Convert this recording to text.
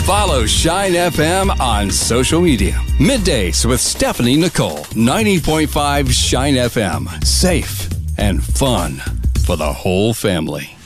Follow Shine FM on social media. Middays with Stephanie Nicole. 90.5 Shine FM. Safe and fun for the whole family.